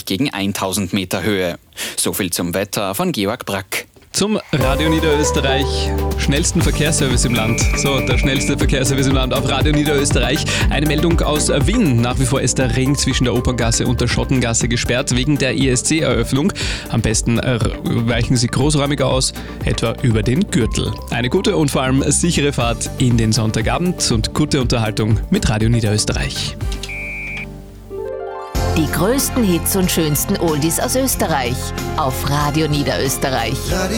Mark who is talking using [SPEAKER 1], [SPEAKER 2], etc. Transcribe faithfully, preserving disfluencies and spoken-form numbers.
[SPEAKER 1] gegen tausend Meter Höhe. So viel zum Wetter von Georg Brack.
[SPEAKER 2] Zum Radio Niederösterreich, schnellsten Verkehrsservice im Land. So, der schnellste Verkehrsservice im Land auf Radio Niederösterreich. Eine Meldung aus Wien. Nach wie vor ist der Ring zwischen der Operngasse und der Schottengasse gesperrt wegen der I S C-Eröffnung. Am besten weichen Sie großräumiger aus, etwa über den Gürtel. Eine gute und vor allem sichere Fahrt in den Sonntagabend und gute Unterhaltung mit Radio Niederösterreich.
[SPEAKER 3] Die größten Hits und schönsten Oldies aus Österreich auf Radio Niederösterreich.
[SPEAKER 4] Radio